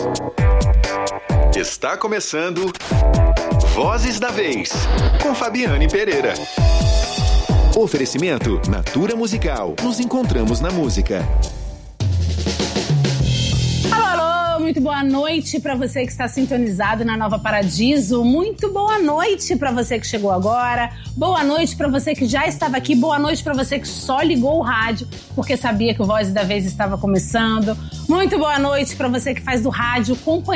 Está começando Vozes da Vez, com Fabiane Pereira. Oferecimento Natura Musical. Nos encontramos na música. Muito boa noite para você que está sintonizado na Nova Paradiso. Muito boa noite para você que chegou agora. Boa noite para você que já estava aqui. Boa noite para você que só ligou o rádio porque sabia que o Voz da Vez estava começando. Muito boa noite para você que faz do rádio companhia